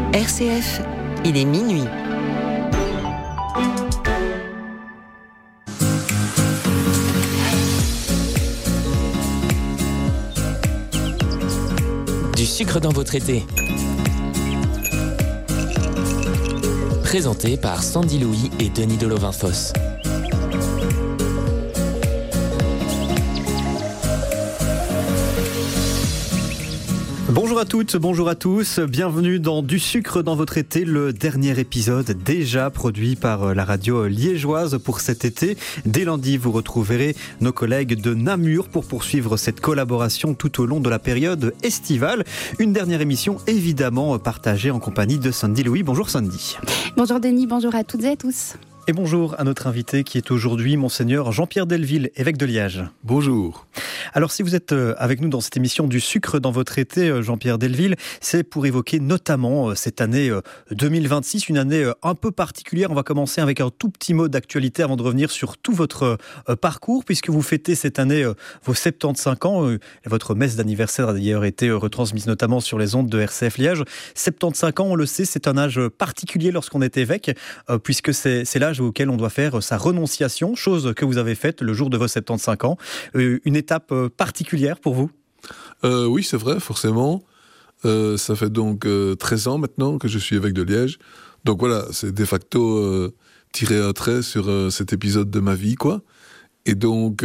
RCF, il est minuit. Du sucre dans votre été. Présenté par Sandy Louis et Denis Delovin-Fosse. Bonjour à toutes, bonjour à tous, bienvenue dans Du sucre dans votre été, le dernier épisode déjà produit par la radio liégeoise pour cet été. Dès lundi, vous retrouverez nos collègues de Namur pour poursuivre cette collaboration tout au long de la période estivale. Une dernière émission évidemment partagée en compagnie de Sandy Louis. Bonjour Sandy. Bonjour Denis, bonjour à toutes et à tous. Et bonjour à notre invité qui est aujourd'hui Monseigneur Jean-Pierre Delville, évêque de Liège. Bonjour. Alors si vous êtes avec nous dans cette émission du sucre dans votre été, Jean-Pierre Delville, c'est pour évoquer notamment cette année 2026, une année un peu particulière. On va commencer avec un tout petit mot d'actualité avant de revenir sur tout votre parcours, puisque vous fêtez cette année vos 75 ans. Votre messe d'anniversaire a d'ailleurs été retransmise notamment sur les ondes de RCF Liège. 75 ans, on le sait, c'est un âge particulier lorsqu'on est évêque, puisque c'est l'âge auquel on doit faire sa renonciation, chose que vous avez faite le jour de vos 75 ans. Une étape particulière pour vous ? Oui, c'est vrai, forcément. Ça fait donc 13 ans maintenant que je suis évêque de Liège. Donc voilà, c'est de facto tirer un trait sur cet épisode de ma vie, quoi. Et donc,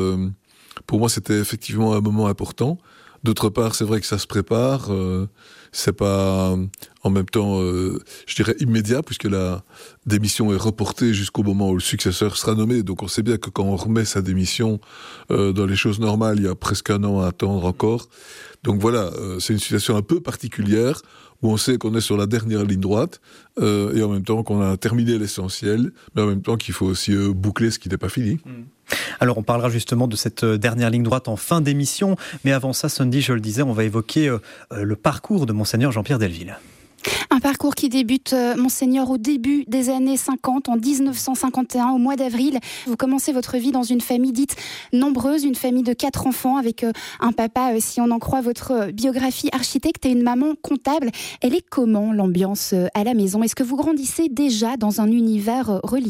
pour moi, c'était effectivement un moment important. D'autre part, c'est vrai que ça se prépare. C'est pas en même temps, je dirais, immédiat, puisque la démission est reportée jusqu'au moment où le successeur sera nommé. Donc on sait bien que quand on remet sa démission dans les choses normales, il y a presque un an à attendre encore. Donc voilà, c'est une situation un peu particulière, où on sait qu'on est sur la dernière ligne droite, et en même temps qu'on a terminé l'essentiel, mais en même temps qu'il faut aussi boucler ce qui n'est pas fini. Alors on parlera justement de cette dernière ligne droite en fin d'émission, mais avant ça, Sandy, je le disais, on va évoquer le parcours de Monseigneur Jean-Pierre Delville. Un parcours qui débute, Monseigneur, au début des années 50, en 1951, au mois d'avril. Vous commencez votre vie dans une famille dite nombreuse, une famille de 4 enfants, avec un papa, si on en croit votre biographie, architecte, et une maman comptable. Elle est comment, l'ambiance à la maison ? Est-ce que vous grandissez déjà dans un univers religieux ?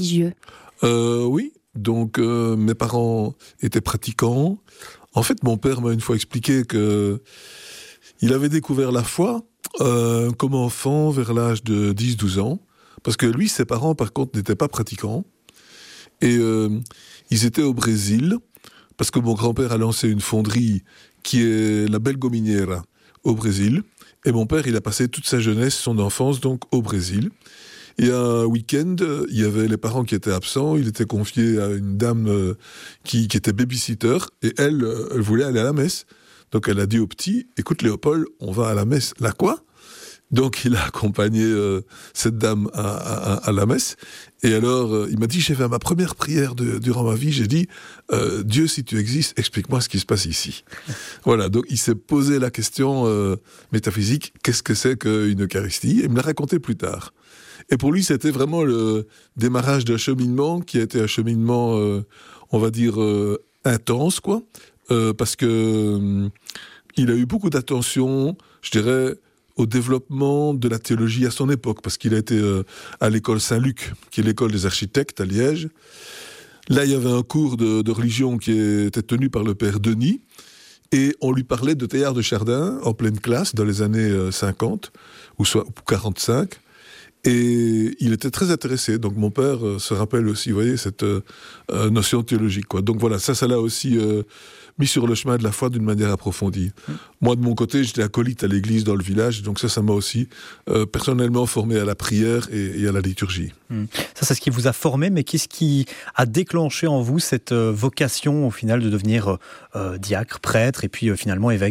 Oui, donc mes parents étaient pratiquants. En fait, mon père m'a une fois expliqué que il avait découvert la foi comme enfant vers l'âge de 10-12 ans, parce que lui, ses parents, par contre, n'étaient pas pratiquants, et ils étaient au Brésil, parce que mon grand-père a lancé une fonderie qui est la Belgominiera au Brésil, et mon père, il a passé toute sa jeunesse, son enfance, donc au Brésil. Et un week-end, il y avait les parents qui étaient absents, il était confié à une dame qui était babysitter, et elle voulait aller à la messe. Donc elle a dit au petit, écoute Léopold, on va à la messe. Là quoi ? Donc il a accompagné cette dame à la messe. Et alors il m'a dit, j'ai fait ma première prière durant ma vie, j'ai dit, Dieu, si tu existes, explique-moi ce qui se passe ici. Voilà, donc il s'est posé la question métaphysique, qu'est-ce que c'est qu'une Eucharistie ? Et il me l'a raconté plus tard. Et pour lui, c'était vraiment le démarrage d'un cheminement qui a été un cheminement, on va dire, intense, quoi. Parce que il a eu beaucoup d'attention, je dirais, au développement de la théologie à son époque, parce qu'il a été à l'école Saint-Luc, qui est l'école des architectes à Liège. Là, il y avait un cours de religion qui était tenu par le père Denis, et on lui parlait de Teilhard de Chardin en pleine classe dans les années 50 ou 45. Et il était très intéressé. Donc mon père se rappelle aussi, vous voyez, cette notion théologique, quoi. Donc voilà, ça l'a aussi mis sur le chemin de la foi d'une manière approfondie. Moi, de mon côté, j'étais acolyte à l'église dans le village, donc ça m'a aussi personnellement formé à la prière et à la liturgie. Ça, c'est ce qui vous a formé, mais qu'est-ce qui a déclenché en vous cette vocation, au final, de devenir diacre, prêtre, et puis finalement évêque ?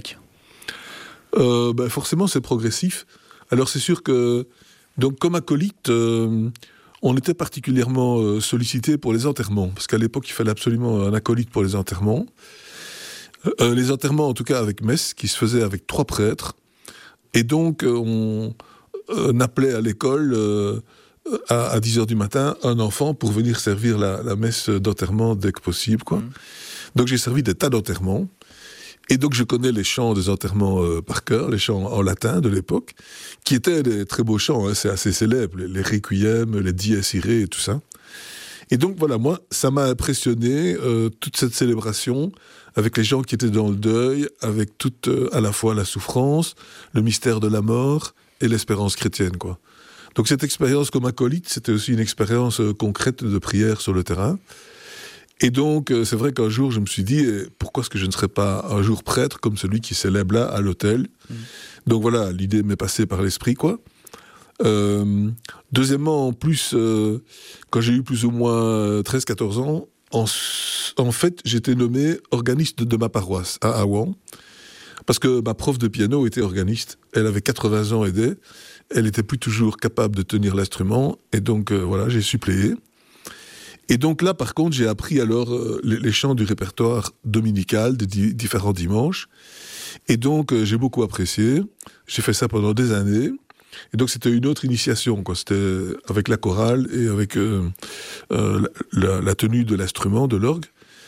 Forcément, c'est progressif. Alors c'est sûr que donc, comme acolyte, on était particulièrement sollicité pour les enterrements, parce qu'à l'époque, il fallait absolument un acolyte pour les enterrements. Les enterrements, en tout cas, avec messe, qui se faisaient avec 3 prêtres. Et donc, on appelait à l'école, à 10h du matin, un enfant pour venir servir la messe d'enterrement dès que possible, quoi. Donc, j'ai servi des tas d'enterrements. Et donc je connais les chants des enterrements par cœur, les chants en latin de l'époque, qui étaient des très beaux chants, hein, c'est assez célèbre, les requiem, les dies irae et tout ça. Et donc voilà, moi, ça m'a impressionné, toute cette célébration, avec les gens qui étaient dans le deuil, avec toute à la fois la souffrance, le mystère de la mort et l'espérance chrétienne, quoi. Donc cette expérience comme acolyte, c'était aussi une expérience concrète de prière sur le terrain. Et donc, c'est vrai qu'un jour, je me suis dit, pourquoi est-ce que je ne serais pas un jour prêtre comme celui qui célèbre là, à l'autel ? Donc voilà, l'idée m'est passée par l'esprit, quoi. Deuxièmement, en plus, quand j'ai eu plus ou moins 13-14 ans, en fait, j'étais nommé organiste de ma paroisse à Awan, parce que ma prof de piano était organiste. Elle avait 80 ans aidée, elle n'était plus toujours capable de tenir l'instrument, et donc voilà, j'ai suppléé. Et donc là, par contre, j'ai appris alors les chants du répertoire dominical des différents dimanches. Et donc, j'ai beaucoup apprécié. J'ai fait ça pendant des années. Et donc, c'était une autre initiation, quoi. C'était avec la chorale et avec la tenue de l'instrument, de l'orgue.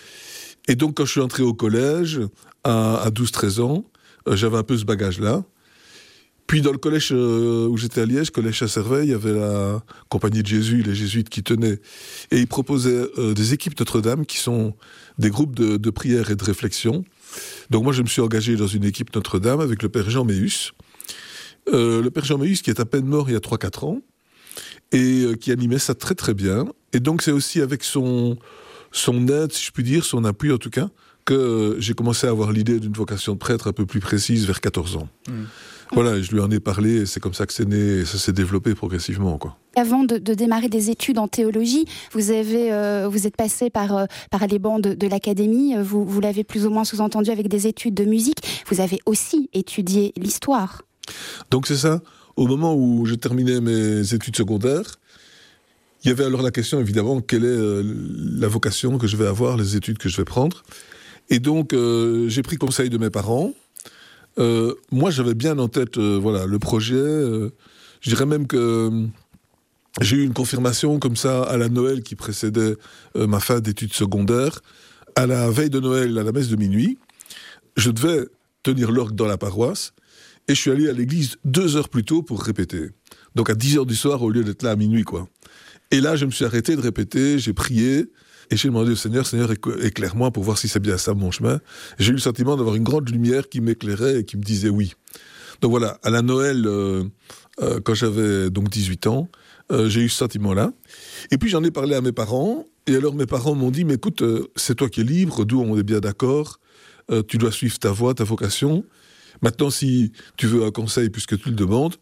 Et donc, quand je suis entré au collège, à 12-13 ans, j'avais un peu ce bagage-là. Puis dans le collège où j'étais à Liège, collège Chaservey, il y avait la Compagnie de Jésus, les jésuites qui tenaient. Et ils proposaient des équipes Notre-Dame qui sont des groupes de prière et de réflexion. Donc moi, je me suis engagé dans une équipe Notre-Dame avec le père Jean Méhus. Le père Jean Méhus qui est à peine mort il y a 3-4 ans et qui animait ça très très bien. Et donc c'est aussi avec son aide, si je puis dire, son appui en tout cas, que j'ai commencé à avoir l'idée d'une vocation de prêtre un peu plus précise vers 14 ans. Voilà, je lui en ai parlé, et c'est comme ça que c'est né, et ça s'est développé progressivement, quoi. Avant de démarrer des études en théologie, vous êtes passé par les bancs de l'académie, vous l'avez plus ou moins sous-entendu avec des études de musique, vous avez aussi étudié l'histoire. Donc c'est ça, au moment où je terminais mes études secondaires, il y avait alors la question évidemment, quelle est la vocation que je vais avoir, les études que je vais prendre. Et donc j'ai pris conseil de mes parents. Moi, j'avais bien en tête le projet. Je dirais même que j'ai eu une confirmation comme ça à la Noël qui précédait ma fin d'études secondaires. À la veille de Noël, à la messe de minuit, je devais tenir l'orgue dans la paroisse et je suis allé à l'église 2 heures plus tôt pour répéter. Donc à 10 heures du soir au lieu d'être là à minuit, quoi. Et là, je me suis arrêté de répéter, j'ai prié. Et j'ai demandé au Seigneur, éclaire-moi pour voir si c'est bien ça mon chemin. J'ai eu le sentiment d'avoir une grande lumière qui m'éclairait et qui me disait oui. Donc voilà, à la Noël, quand j'avais donc 18 ans, j'ai eu ce sentiment-là. Et puis j'en ai parlé à mes parents, et alors mes parents m'ont dit, mais écoute, c'est toi qui es libre, d'où on est bien d'accord, tu dois suivre ta voie, ta vocation. Maintenant, si tu veux un conseil, puisque tu le demandes,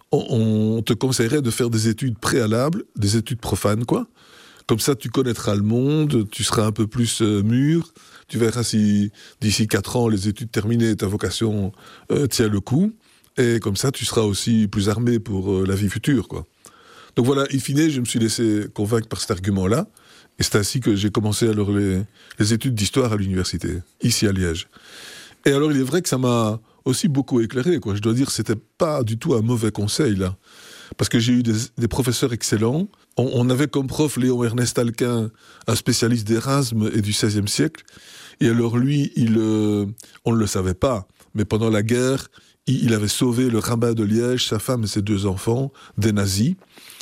on te conseillerait de faire des études préalables, des études profanes, quoi. Comme ça, tu connaîtras le monde, tu seras un peu plus mûr, tu verras si d'ici 4 ans, les études terminées, ta vocation tient le coup, et comme ça, tu seras aussi plus armé pour la vie future, quoi. Donc voilà, in fine, je me suis laissé convaincre par cet argument-là, et c'est ainsi que j'ai commencé alors les études d'histoire à l'université, ici à Liège. Et alors, il est vrai que ça m'a aussi beaucoup éclairé, quoi. Je dois dire, c'était pas du tout un mauvais conseil, là. Parce que j'ai eu des professeurs excellents. On avait comme prof Léon-Ernest Alquin, un spécialiste d'Erasme et du XVIe siècle. Et alors lui, on ne le savait pas, mais pendant la guerre, il avait sauvé le rabbin de Liège, sa femme et ses 2 enfants, des nazis,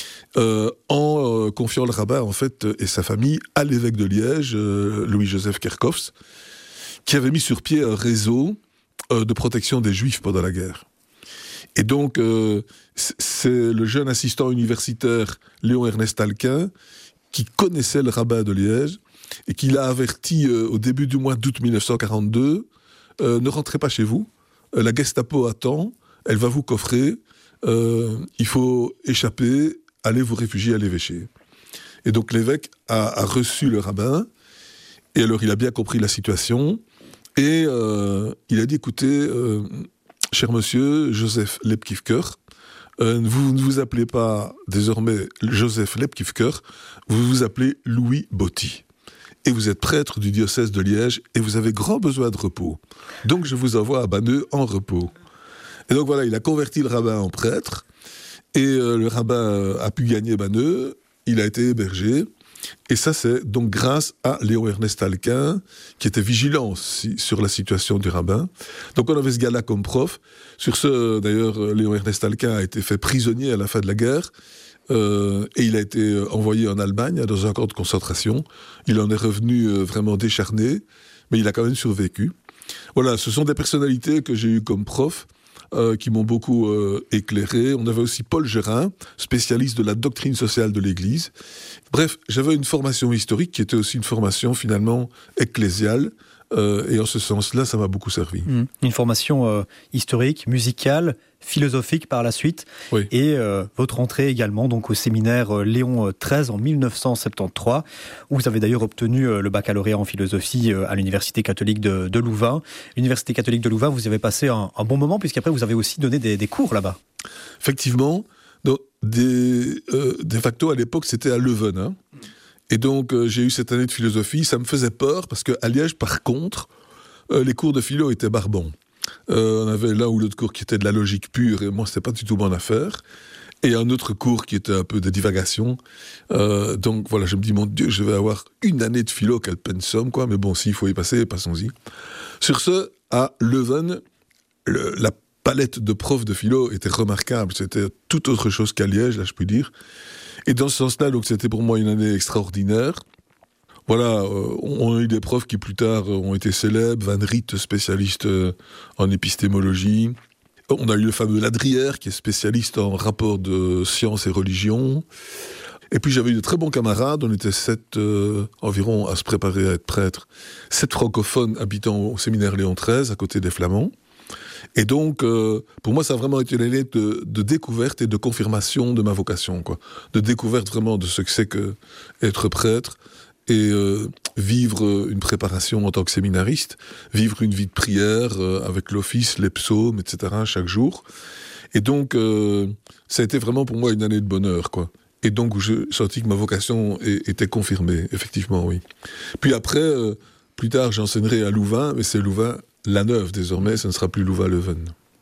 en confiant le rabbin, en fait, et sa famille à l'évêque de Liège, Louis-Joseph Kerkhoffs, qui avait mis sur pied un réseau de protection des Juifs pendant la guerre. Et donc, c'est le jeune assistant universitaire Léon-Ernest Alquin qui connaissait le rabbin de Liège et qui l'a averti au début du mois d'août 1942, ne rentrez pas chez vous, la Gestapo attend, elle va vous coffrer, il faut échapper, allez vous réfugier à l'évêché. Et donc l'évêque a reçu le rabbin, et alors il a bien compris la situation, et il a dit, écoutez, cher monsieur Joseph Lepkivker, vous ne vous appelez pas désormais Joseph Lepkivker, vous vous appelez Louis Botti. Et vous êtes prêtre du diocèse de Liège et vous avez grand besoin de repos. Donc je vous envoie à Banneux en repos. Et donc voilà, il a converti le rabbin en prêtre et le rabbin a pu gagner Banneux, il a été hébergé Et ça, c'est donc grâce à Léon-Ernest Alquin, qui était vigilant sur la situation du rabbin. Donc on avait ce gars-là comme prof. Sur ce, d'ailleurs, Léon-Ernest Alquin a été fait prisonnier à la fin de la guerre. Et il a été envoyé en Allemagne dans un camp de concentration. Il en est revenu vraiment décharné, mais il a quand même survécu. Voilà, ce sont des personnalités que j'ai eues comme prof, qui m'ont beaucoup éclairé. On avait aussi Paul Gérin, spécialiste de la doctrine sociale de l'Église. Bref, j'avais une formation historique qui était aussi une formation finalement ecclésiale. Et en ce sens-là, ça m'a beaucoup servi. Une formation historique, musicale, philosophique par la suite. Oui. Et votre entrée également donc, au séminaire Léon XIII en 1973, où vous avez d'ailleurs obtenu le baccalauréat en philosophie à l'Université catholique de Louvain. L'Université catholique de Louvain, vous avez passé un bon moment, puisqu'après vous avez aussi donné des cours là-bas. Effectivement, donc, de facto à l'époque c'était à Leuven, hein. Et donc, j'ai eu cette année de philosophie. Ça me faisait peur parce qu'à Liège, par contre, les cours de philo étaient barbants. On avait l'un ou l'autre cours qui était de la logique pure, et moi, c'était pas du tout mon affaire. Et un autre cours qui était un peu de divagation. Donc, voilà, je me dis, mon Dieu, je vais avoir une année de philo, quelle pensum, quoi. Mais bon, s'il faut y passer, passons-y. Sur ce, à Leuven, la palette de profs de philo était remarquable. C'était tout autre chose qu'à Liège, là, je puis dire. Et dans ce sens-là, donc, c'était pour moi une année extraordinaire. Voilà, on a eu des profs qui plus tard ont été célèbres. Van Riet, spécialiste en épistémologie. On a eu le fameux Ladrière, qui est spécialiste en rapport de science et religion. Et puis j'avais eu de très bons camarades. On était 7 environ à se préparer à être prêtres. 7 francophones habitant au séminaire Léon XIII, à côté des Flamands. Et donc, pour moi, ça a vraiment été une année de découverte et de confirmation de ma vocation, quoi. De découverte vraiment de ce que c'est que être prêtre et vivre une préparation en tant que séminariste, vivre une vie de prière avec l'office, les psaumes, etc. chaque jour. Et donc, ça a été vraiment pour moi une année de bonheur, quoi. Et donc, où j'ai senti que ma vocation était confirmée, effectivement, oui. Puis après, plus tard, j'enseignerai à Louvain, mais c'est Louvain-la-Neuve désormais, ce ne sera plus Louvain-Leuven.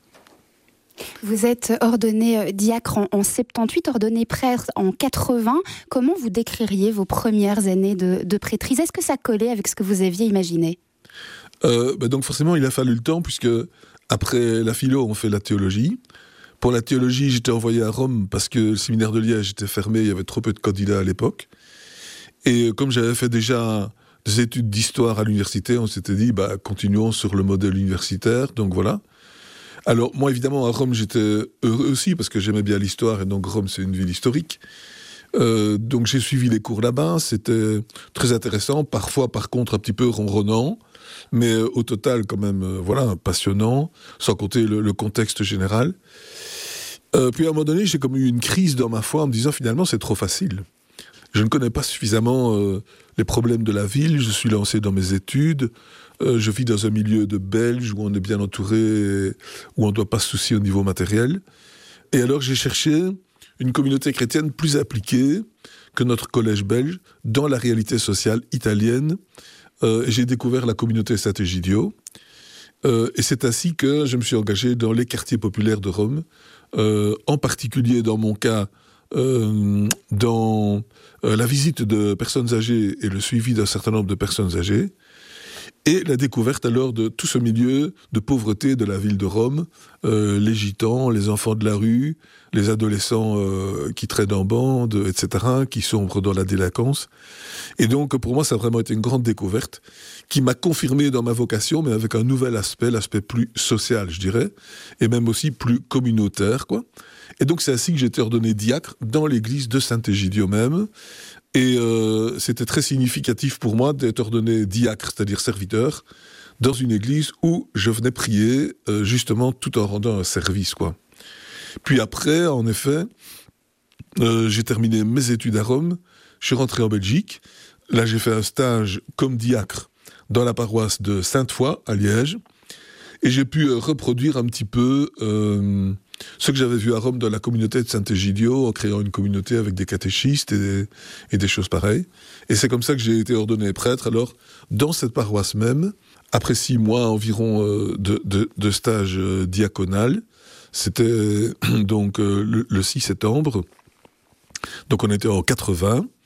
Vous êtes ordonné diacre en 78, ordonné prêtre en 80. Comment vous décririez vos premières années de prêtrise ? Est-ce que ça collait avec ce que vous aviez imaginé ? Donc forcément, il a fallu le temps, puisque après la philo, on fait la théologie. Pour la théologie, j'étais envoyé à Rome parce que le séminaire de Liège était fermé, il y avait trop peu de candidats à l'époque. Et comme j'avais fait déjà des études d'histoire à l'université, on s'était dit, continuons sur le modèle universitaire, donc voilà. Alors, moi, évidemment, à Rome, j'étais heureux aussi, parce que j'aimais bien l'histoire, et donc Rome, c'est une ville historique. Donc, j'ai suivi les cours là-bas, c'était très intéressant, parfois, par contre, un petit peu ronronnant, mais au total, quand même, passionnant, sans compter le contexte général. Puis, à un moment donné, j'ai comme eu une crise dans ma foi, en me disant, finalement, c'est trop facile. Je ne connais pas suffisamment les problèmes de la ville, je suis lancé dans mes études, je vis dans un milieu de Belges où on est bien entouré, où on ne doit pas se soucier au niveau matériel. Et alors j'ai cherché une communauté chrétienne plus appliquée que notre collège belge dans la réalité sociale italienne. J'ai découvert la communauté Sant'Egidio. Et c'est ainsi que je me suis engagé dans les quartiers populaires de Rome, en particulier dans mon cas, dans la visite de personnes âgées et le suivi d'un certain nombre de personnes âgées, et la découverte alors de tout ce milieu de pauvreté de la ville de Rome, les gitans, les enfants de la rue, les adolescents qui traînent en bande, etc., qui sombrent dans la délinquance. Et donc pour moi ça a vraiment été une grande découverte qui m'a confirmé dans ma vocation, mais avec un nouvel aspect, l'aspect plus social, je dirais, et même aussi plus communautaire, quoi. Et donc c'est ainsi que j'ai été ordonné diacre dans l'église de Sant'Egidio même. Et c'était très significatif pour moi d'être ordonné diacre, c'est-à-dire serviteur, dans une église où je venais prier, justement, tout en rendant un service, quoi. Puis après, en effet, j'ai terminé mes études à Rome, je suis rentré en Belgique. Là, j'ai fait un stage comme diacre dans la paroisse de Sainte-Foy, à Liège. Et j'ai pu reproduire un petit peu ce que j'avais vu à Rome dans la communauté de Sant'Egidio, en créant une communauté avec des catéchistes et des choses pareilles. Et c'est comme ça que j'ai été ordonné prêtre, alors, dans cette paroisse même, après 6 mois environ de stage diaconal. C'était donc le 6 septembre. Donc on était en 80.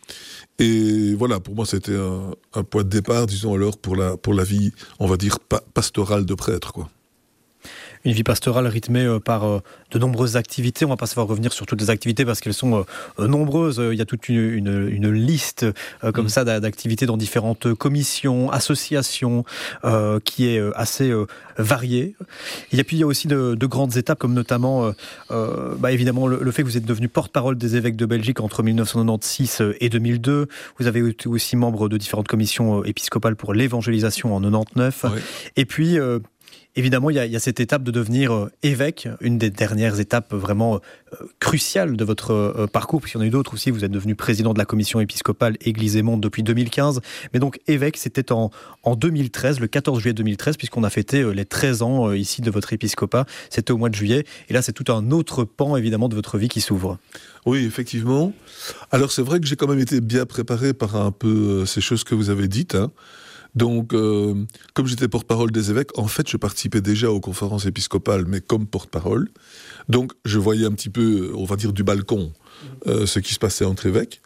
Et voilà, pour moi, c'était un point de départ, disons alors, pour la vie, on va dire, pastorale de prêtre, quoi. Une vie pastorale rythmée par de nombreuses activités. On ne va pas savoir revenir sur toutes les activités parce qu'elles sont nombreuses. Il y a toute une liste comme ça d'activités dans différentes commissions, associations, qui est assez variée. Et puis il y a aussi de grandes étapes, comme notamment évidemment le fait que vous êtes devenu porte-parole des évêques de Belgique entre 1996 et 2002. Vous avez été aussi membre de différentes commissions épiscopales pour l'évangélisation en 99. Ouais. Et puis évidemment, il y a cette étape de devenir évêque, une des dernières étapes vraiment cruciales de votre parcours, puisqu'il y en a eu d'autres aussi. Vous êtes devenu président de la commission épiscopale Église et Monde depuis 2015. Mais donc, évêque, c'était en 2013, le 14 juillet 2013, puisqu'on a fêté les 13 ans ici de votre épiscopat. C'était au mois de juillet. Et là, c'est tout un autre pan, évidemment, de votre vie qui s'ouvre. Oui, effectivement. Alors, c'est vrai que j'ai quand même été bien préparé par un peu ces choses que vous avez dites, hein. Donc, comme j'étais porte-parole des évêques, en fait, je participais déjà aux conférences épiscopales, mais comme porte-parole. Donc, je voyais un petit peu, on va dire, du balcon, ce qui se passait entre évêques.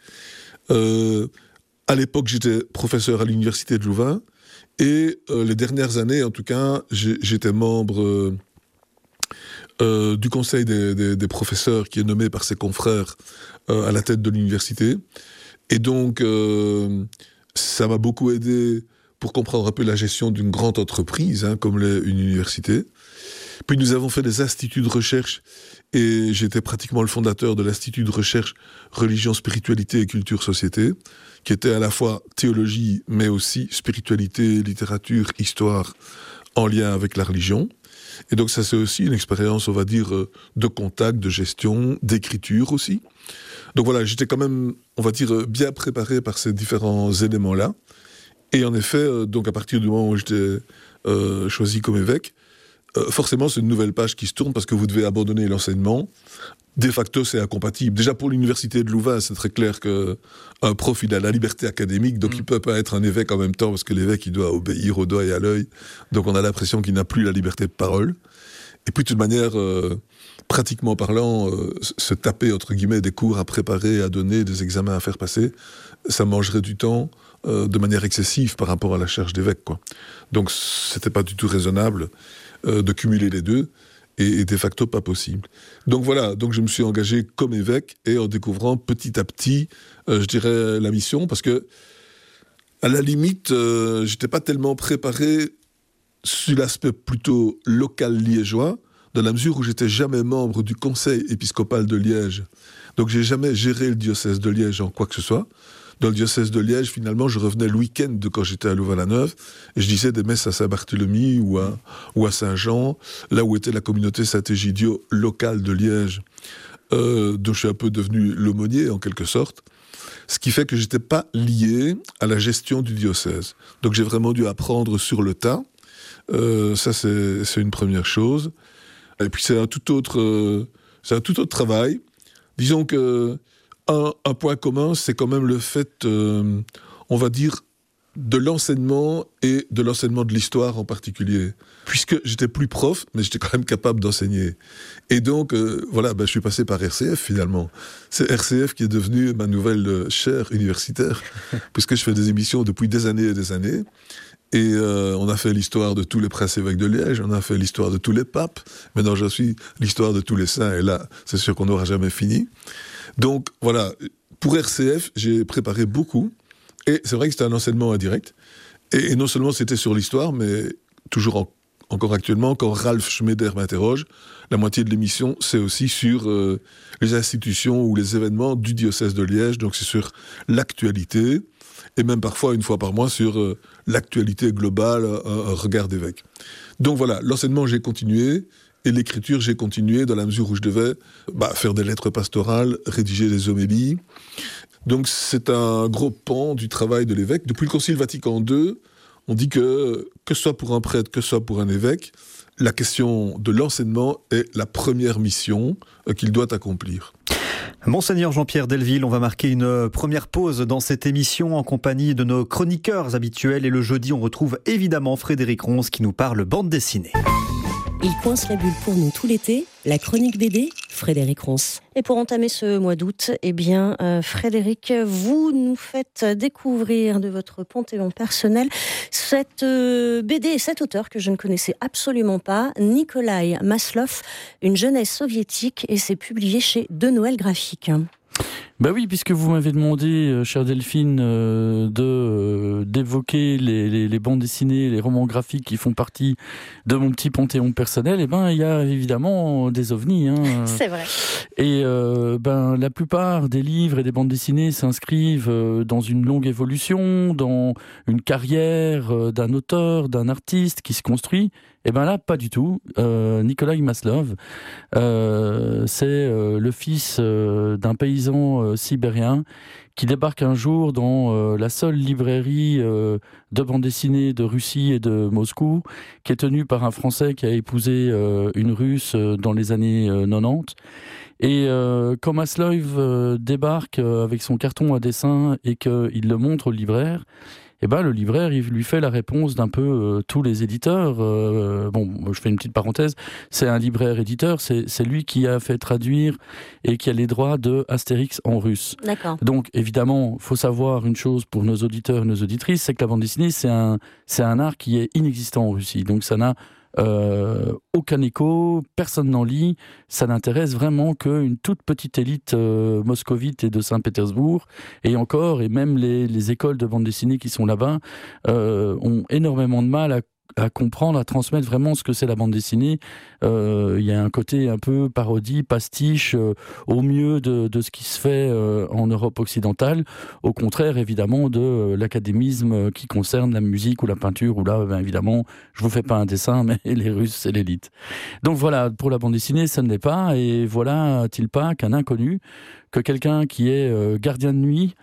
À l'époque, j'étais professeur à l'université de Louvain, et les dernières années, en tout cas, j'étais membre du conseil des professeurs, qui est nommé par ses confrères à la tête de l'université. Et donc, ça m'a beaucoup aidé pour comprendre un peu la gestion d'une grande entreprise, hein, comme une université. Puis nous avons fait des instituts de recherche, et j'étais pratiquement le fondateur de l'Institut de recherche Religion, Spiritualité et Culture Société, qui était à la fois théologie, mais aussi spiritualité, littérature, histoire, en lien avec la religion. Et donc ça, c'est aussi une expérience, on va dire, de contact, de gestion, d'écriture aussi. Donc voilà, j'étais quand même, on va dire, bien préparé par ces différents éléments-là. Et en effet, donc à partir du moment où j'étais choisi comme évêque, forcément c'est une nouvelle page qui se tourne parce que vous devez abandonner l'enseignement. De facto, c'est incompatible. Déjà pour l'université de Louvain, c'est très clair qu'un prof, il a la liberté académique, donc il peut pas être un évêque en même temps parce que l'évêque, il doit obéir au doigt et à l'œil. Donc on a l'impression qu'il n'a plus la liberté de parole. Et puis de toute manière, pratiquement parlant, se taper entre guillemets des cours à préparer, à donner, des examens à faire passer, ça mangerait du temps de manière excessive par rapport à la charge d'évêque, quoi. Donc c'était pas du tout raisonnable de cumuler les deux, et de facto pas possible. Donc voilà, donc je me suis engagé comme évêque, et en découvrant petit à petit, je dirais, la mission, parce que à la limite, j'étais pas tellement préparé sur l'aspect plutôt local liégeois, dans la mesure où j'étais jamais membre du conseil épiscopal de Liège. Donc j'ai jamais géré le diocèse de Liège en quoi que ce soit. Dans le diocèse de Liège, finalement, je revenais le week-end de quand j'étais à Louvain-la-Neuve, et je disais des messes à Saint-Barthélemy ou à Saint-Jean, là où était la communauté Saint-Égidio locale de Liège, dont je suis un peu devenu l'aumônier, en quelque sorte. Ce qui fait que j'étais pas lié à la gestion du diocèse. Donc j'ai vraiment dû apprendre sur le tas. Ça, c'est une première chose. Et puis c'est un tout autre travail. Disons que un point commun, c'est quand même le fait, on va dire, de l'enseignement, et de l'enseignement de l'histoire en particulier. Puisque j'étais plus prof, mais j'étais quand même capable d'enseigner. Et donc, voilà, je suis passé par RCF finalement. C'est RCF qui est devenu ma nouvelle chaire universitaire, puisque je fais des émissions depuis des années et des années. Et on a fait l'histoire de tous les princes évêques de Liège, on a fait l'histoire de tous les papes. Maintenant, je suis l'histoire de tous les saints, et là, c'est sûr qu'on n'aura jamais fini. Donc, voilà, pour RCF, j'ai préparé beaucoup, et c'est vrai que c'était un enseignement indirect. Et non seulement c'était sur l'histoire, mais toujours encore actuellement, quand Ralph Schmeder m'interroge, la moitié de l'émission, c'est aussi sur les institutions ou les événements du diocèse de Liège, donc c'est sur l'actualité, et même parfois, une fois par mois, sur l'actualité globale, un regard d'évêque. Donc voilà, l'enseignement, j'ai continué, et l'écriture, j'ai continué dans la mesure où je devais faire des lettres pastorales, rédiger des homélies. Donc c'est un gros pan du travail de l'évêque. Depuis le Concile Vatican II, on dit que ce soit pour un prêtre, que ce soit pour un évêque, la question de l'enseignement est la première mission qu'il doit accomplir. Monseigneur Jean-Pierre Delville, on va marquer une première pause dans cette émission en compagnie de nos chroniqueurs habituels. Et le jeudi, on retrouve évidemment Frédéric Ronce qui nous parle bande dessinée. Il coince la bulle pour nous tout l'été. La chronique BD, Frédéric Ronce. Et pour entamer ce mois d'août, Frédéric, vous nous faites découvrir de votre panthéon personnel cette BD et cet auteur que je ne connaissais absolument pas, Nikolai Maslov, Une jeunesse soviétique, et c'est publié chez De Noël Graphique. Bah oui, puisque vous m'avez demandé, chère Delphine, d'évoquer les bandes dessinées, les romans graphiques qui font partie de mon petit panthéon personnel, il y a évidemment des ovnis. C'est vrai. Et la plupart des livres et des bandes dessinées s'inscrivent dans une longue évolution, dans une carrière d'un auteur, d'un artiste qui se construit. Et là, pas du tout. Nikolai Maslov, c'est le fils d'un paysan sibérien qui débarque un jour dans la seule librairie de bande dessinée de Russie et de Moscou, qui est tenue par un Français qui a épousé une Russe dans les années 90. Et quand Maslov débarque avec son carton à dessin et qu'il le montre au libraire, le libraire, il lui fait la réponse d'un peu tous les éditeurs. Je fais une petite parenthèse, c'est un libraire-éditeur, c'est lui qui a fait traduire et qui a les droits de Astérix en russe. D'accord. Donc, évidemment, il faut savoir une chose pour nos auditeurs et nos auditrices, c'est que la bande dessinée, c'est un art qui est inexistant en Russie. Donc, ça n'a aucun écho, personne n'en lit, ça n'intéresse vraiment qu'une toute petite élite moscovite et de Saint-Pétersbourg, et encore, et même les écoles de bande dessinée qui sont là-bas ont énormément de mal à comprendre, à transmettre vraiment ce que c'est la bande dessinée. Il y a un côté un peu parodie, pastiche, au mieux de ce qui se fait en Europe occidentale, au contraire évidemment de l'académisme qui concerne la musique ou la peinture, où là évidemment je vous fais pas un dessin, mais les Russes c'est l'élite. Donc voilà, pour la bande dessinée ça ne l'est pas, et voilà-t-il pas qu'un inconnu, que quelqu'un qui est gardien de nuit,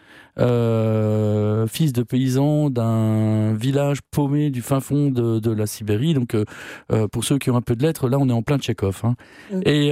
fils de paysan d'un village paumé du fin fond de la Sibérie, donc pour ceux qui ont un peu de lettres, là on est en plein Tchekhov, hein. Et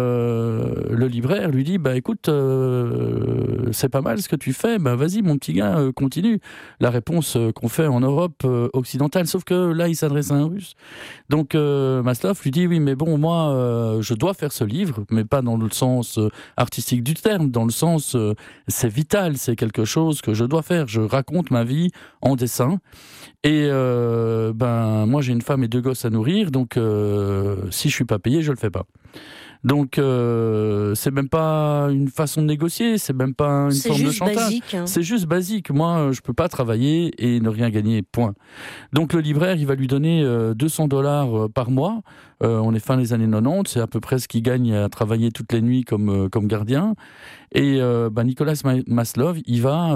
le libraire lui dit écoute, c'est pas mal ce que tu fais, vas-y mon petit gars, continue. La réponse qu'on fait en Europe occidentale, sauf que là il s'adresse à un Russe. Donc Maslov lui dit oui, mais bon, moi je dois faire ce livre, mais pas dans le sens artistique du terme, dans le sens c'est vital, c'est quelque chose que je dois faire. Je raconte ma vie en dessin, et moi j'ai une femme et 2 gosses à nourrir, donc si je suis pas payé, je le fais pas. Donc c'est même pas une façon de négocier, c'est même pas une forme de chantage. Basique, hein. C'est juste basique. Moi, je peux pas travailler et ne rien gagner, point. Donc le libraire, il va lui donner $200 par mois. On est fin des années 90, c'est à peu près ce qu'il gagne à travailler toutes les nuits comme gardien. Et Nikolai Maslov, il va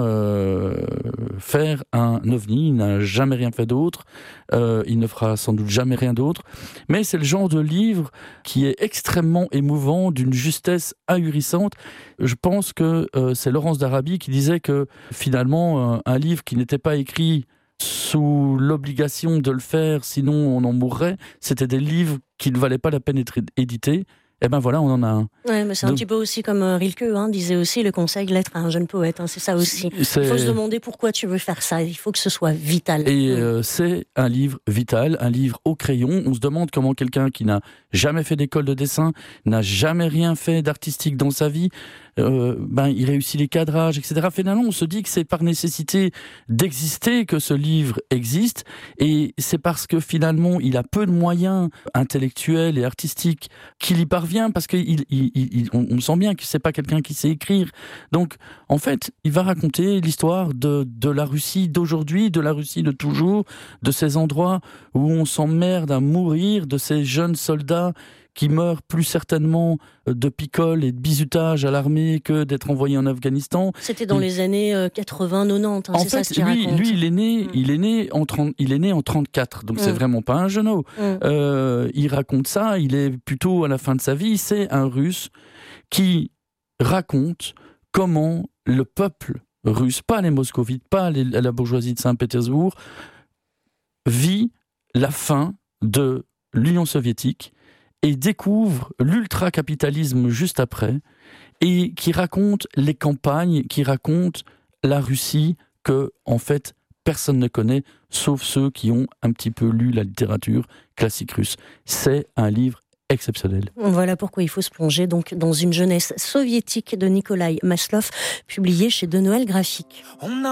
faire un ovni. Il n'a jamais rien fait d'autre. Il ne fera sans doute jamais rien d'autre. Mais c'est le genre de livre qui est extrêmement émouvant, d'une justesse ahurissante. Je pense que c'est Laurence d'Arabie qui disait que finalement, un livre qui n'était pas écrit sous l'obligation de le faire, sinon on en mourrait, c'était des livres qui ne valaient pas la peine d'être édités. Et voilà, on en a un. Ouais, mais c'est un petit peu aussi comme Rilke, disait aussi le conseil lettre à un jeune poète, c'est ça aussi. Il faut se demander pourquoi tu veux faire ça, il faut que ce soit vital. Et c'est un livre vital, un livre au crayon. On se demande comment quelqu'un qui n'a jamais fait d'école de dessin, n'a jamais rien fait d'artistique dans sa vie, il réussit les cadrages, etc. Finalement, on se dit que c'est par nécessité d'exister que ce livre existe, et c'est parce que finalement, il a peu de moyens intellectuels et artistiques qu'il y parvient, parce qu'on sent bien que c'est pas quelqu'un qui sait écrire. Donc, en fait, il va raconter l'histoire de la Russie d'aujourd'hui, de la Russie de toujours, de ces endroits où on s'emmerde à mourir, de ces jeunes soldats qui meurt plus certainement de picole et de bizutage à l'armée que d'être envoyé en Afghanistan. C'était dans les années 80-90, en c'est fait, ça ce qu'il raconte. Lui, il est né en 34, donc c'est vraiment pas un jeune. Il raconte ça, il est plutôt à la fin de sa vie, c'est un Russe qui raconte comment le peuple russe, pas les moscovites, pas la bourgeoisie de Saint-Pétersbourg, vit la fin de l'Union soviétique et découvre l'ultra-capitalisme juste après, et qui raconte les campagnes, qui raconte la Russie que, en fait, personne ne connaît, sauf ceux qui ont un petit peu lu la littérature classique russe. C'est un livre exceptionnel. Voilà pourquoi il faut se plonger donc dans une jeunesse soviétique de Nikolai Maslov, publié chez De Noël Graphique.